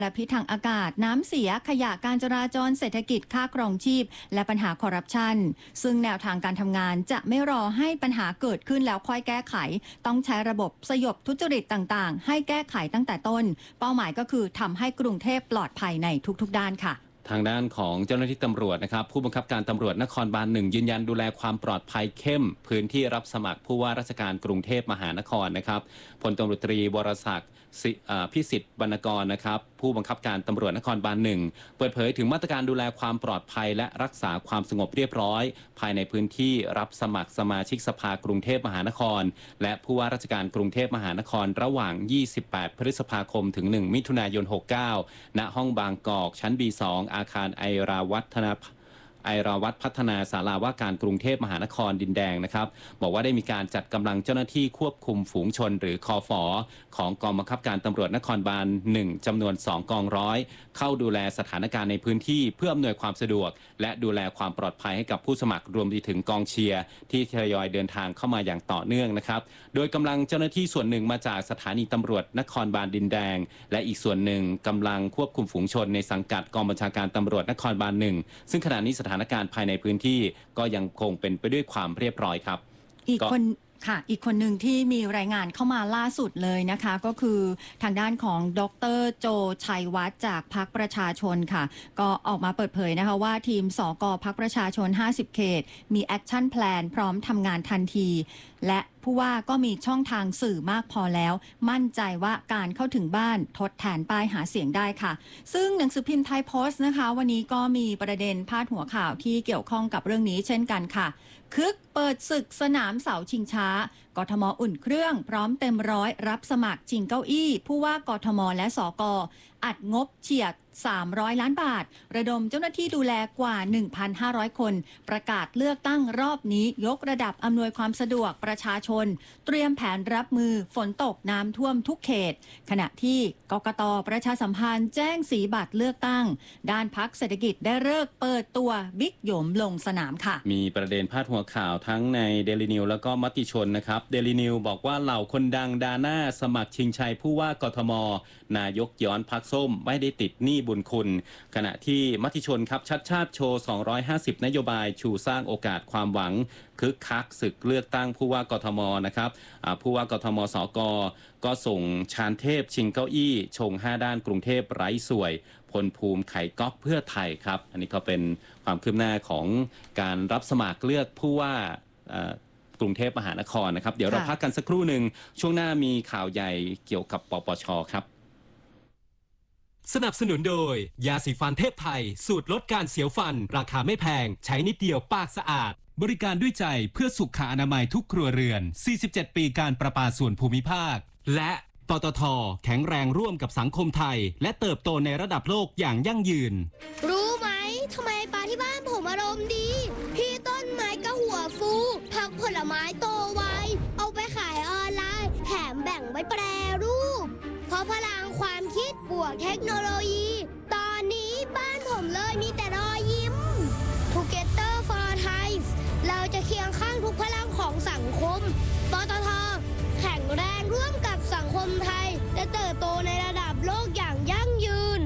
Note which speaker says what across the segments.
Speaker 1: และพิษทางอากาศน้ำเสียขยะการจราจรเศรษฐกิจค่าครองชีพและปัญหาคอร์รัปชันซึ่งแนวทางการทำงานจะไม่รอให้ปัญหาเกิดขึ้นแล้วค่อยแก้ไขต้องใช้ระบบสยบทุจริตต่างๆให้แก้ไขตั้งแต่ต้นเป้าหมายก็คือทำให้กรุงเทพปลอดภัยในทุกๆด้านค่ะ
Speaker 2: ทางด้านของเจ้าหน้าที่ตำรวจนะครับผู้บังคับการตำรวจนครบาล1ยืนยันดูแลความปลอดภัยเข้มพื้นที่รับสมัครผู้ว่าราชการกรุงเทพมหานครนะครับพลตำรวจตรีวรศักดิ์พิสิทธิ์วรรณกรนะครับผู้บังคับการตำรวจนครบาล1เปิดเผยถึงมาตรการดูแลความปลอดภัยและรักษาความสงบเรียบร้อยภายในพื้นที่รับสมัครสมาชิกสภากรุงเทพมหานครและผู้ว่าราชการกรุงเทพมหานครระหว่าง28พฤษภาคมถึง1มิถุนายน69ณห้องบางกอกชั้น B2 อาคารไอราวัฒน์พัฒนาศาลาว่าการกรุงเทพมหานครดินแดงนะครับบอกว่าได้มีการจัดกำลังเจ้าหน้าที่ควบคุมฝูงชนหรือคอฝของกองบังคับการตำรวจนครบาล1จำนวน2กองร้อยเข้าดูแลสถานการณ์ในพื้นที่เพื่ออำนวยความสะดวกและดูแลความปลอดภัยให้กับผู้สมัครรวมไปถึงกองเชียร์ที่ทยอยเดินทางเข้ามาอย่างต่อเนื่องนะครับโดยกำลังเจ้าหน้าที่ส่วนหนึ่งมาจากสถานีตำรวจนครบาลดินแดงและอีกส่วนหนึ่งกำลังควบคุมฝูงชนในสังกัดกองบัญชาการตำรวจนครบาล1ซึ่งขณะนี้สถานการณ์ภายในพื้นที่ก็ยังคงเป็นไปด้วยความเรียบร้อยครับ
Speaker 1: อีกคนหนึ่งที่มีรายงานเข้ามาล่าสุดเลยนะคะก็คือทางด้านของดร.โจชัยวัฒน์จากพรรคประชาชนค่ะก็ออกมาเปิดเผยนะคะว่าทีมสก.พรรคประชาชน50เขตมีแอคชั่นแพลนพร้อมทำงานทันทีและผู้ว่าก็มีช่องทางสื่อมากพอแล้วมั่นใจว่าการเข้าถึงบ้านทดแทนป้ายหาเสียงได้ค่ะซึ่งหนังสือพิมพ์ไทยโพสต์นะคะวันนี้ก็มีประเด็นพาดหัวข่าวที่เกี่ยวข้องกับเรื่องนี้เช่นกันค่ะคึกเปิดศึกสนามเสาชิงช้ากทมอุ่นเครื่องพร้อมเต็มร้อยรับสมัครชิงเก้าอี้ผู้ว่ากทมและสก.อัดงบเฉียด300 ล้านบาทระดมเจ้าหน้าที่ดูแลกว่า 1,500 คนประกาศเลือกตั้งรอบนี้ยกระดับอำนวยความสะดวกประชาชนเตรียมแผนรับมือฝนตกน้ำท่วมทุกเขตขณะที่กกต.ประชาสัมพันธ์แจ้งสีบัตรเลือกตั้งด้านพรรคเศรษฐกิจได้ฤกษ์เปิดตัวบิ๊กหยมลงสนามค่ะ
Speaker 2: มีประเด็นพาดหัวข่าวทั้งในเดลินิวแล้วก็มติชนนะครับเดลินิวบอกว่าเหล่าคนดังดาหน้าสมัครชิงชัยผู้ว่ากทมนายกย้อนพรรคส้มไม่ได้ติดหนี้บุญคุณขณะที่มติชนครับชัดชาติโชว์250นโยบายชูสร้างโอกาสความหวังคึกคักศึกเลือกตั้งผู้ว่ากทมนะครับผู้ว่ากทมสก.ก็ส่งชาญเทพชิงเก้าอี้ชง5ด้านกรุงเทพไร้สวยพลภูมิไข่ก๊อกเพื่อไทยครับอันนี้ก็เป็นความคืบหน้าของการรับสมัครเลือกผู้ว่ากรุงเทพมหานครนะครับเดี๋ยวเราพักกันสักครู่หนึ่งช่วงหน้ามีข่าวใหญ่เกี่ยวกับปปช.ครับ
Speaker 3: สนับสนุนโดยยาสีฟันเทพไทยสูตรลดการเสียวฟันราคาไม่แพงใช้นิดเดียวปากสะอาดบริการด้วยใจเพื่อสุขอนามัยทุกครัวเรือน47ปีการประปาส่วนภูมิภาคและปตท.แข็งแรงร่วมกับสังคมไทยและเติบโตในระดับโลกอย่างยั่งยืน
Speaker 4: รู้ไหมทำไมปลาที่บ้านผมอารมณ์ดีพี่ต้นไม้ก็หัวฟูผักผลไม้โตไวเอาไปขายออนไลน์แถมแบ่งไว้แปรรูปเพราะพลังความคิดบวกเทคโนโลยีตอนนี้บ้านผมเลยมีแต่รอยยิ้ม Together for Thai เราจะเคียงข้างทุกพลังของสังคมปตท.แข็งแรงร่วมกับสังคมไทยและเติบโตในระดับโลกอย่างยั่งยืน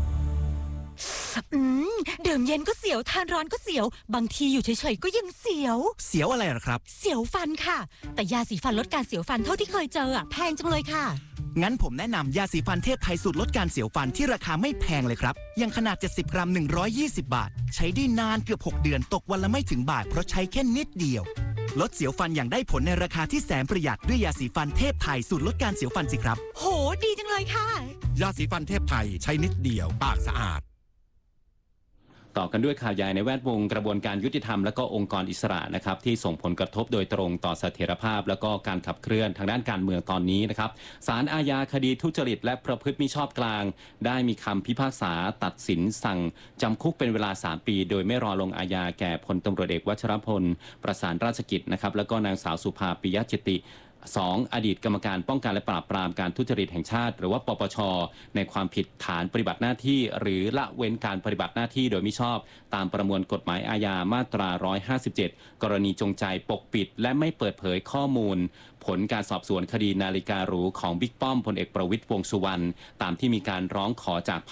Speaker 5: ดื่มเย็นก็เสียวทานร้อนก็เสียวบางทีอยู่เฉยๆก็ยังเสียว
Speaker 6: อะไรหรอครับ
Speaker 5: เสียวฟันค่ะแต่ยาสีฟันลดการเสียวฟันเท่าที่เคยเจอแพงจังเลยค่ะ
Speaker 6: งั้นผมแนะนำยาสีฟันเทพไทยสูตรลดการเสียวฟันที่ราคาไม่แพงเลยครับยังขนาด70กรัม120บาทใช้ได้นานเกือบ6เดือนตกวันละไม่ถึงบาทเพราะใช้แค่นิดเดียวลดเสียวฟันอย่างได้ผลในราคาที่แสนประหยัดด้วยยาสีฟันเทพไทยสูตรลดการเสียวฟันสิครับ
Speaker 5: โหดีจังเลยค่ะ
Speaker 7: ยาสีฟันเทพไทยใช้นิดเดียวปากสะอาด
Speaker 2: ต่อกันด้วยข่าวใหญ่ในแวดวงกระบวนการยุติธรรมและก็องค์กรอิสระนะครับที่ส่งผลกระทบโดยตรงต่อเสถียรภาพและก็การขับเคลื่อนทางด้านการเมืองตอนนี้นะครับศาลอาญาคดีทุจริตและประพฤติมิชอบกลางได้มีคำพิพากษาตัดสินสั่งจำคุกเป็นเวลา3ปีโดยไม่รอลงอาญาแก่พลตำรวจเอกวัชรพลประสานราชกิจนะครับแล้วก็นางสาวสุภาปิยะจิตติ2อดีตกรรมการป้องกันและปราบปรามการทุจริตแห่งชาติหรือว่าปปช.ในความผิดฐานปฏิบัติหน้าที่หรือละเว้นการปฏิบัติหน้าที่โดยมิชอบตามประมวลกฎหมายอาญามาตรา157กรณีจงใจปกปิดและไม่เปิดเผยข้อมูลผลการสอบสวนคดีนาฬิกาหรูของบิ๊กป้อมพลเอกประวิตรวงษ์สุวรรณตามที่มีการร้องขอจาก